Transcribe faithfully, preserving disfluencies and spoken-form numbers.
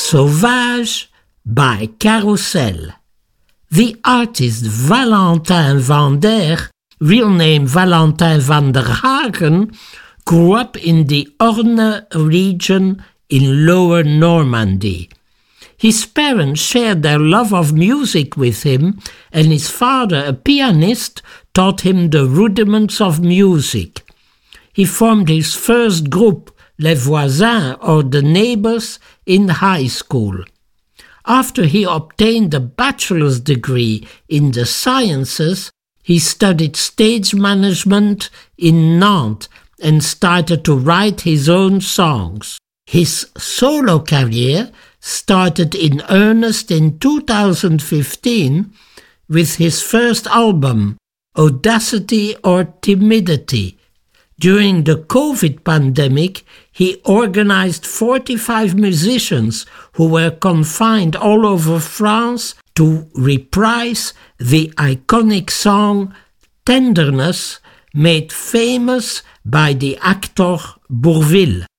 Sauvage by Carousel. The artist Valentin van Der, real name Valentin van der Hagen, grew up in the Orne region in Lower Normandy. His parents shared their love of music with him, and his father, a pianist, taught him the rudiments of music. He formed his first group, Les Voisins, or the Neighbors, in high school. After he obtained a bachelor's degree in the sciences, he studied stage management in Nantes and started to write his own songs. His solo career started in earnest in two thousand fifteen with his first album, Audacity or Timidity. During the COVID pandemic, he organized forty-five musicians who were confined all over France to reprise the iconic song Tenderness, made famous by the actor Bourvil.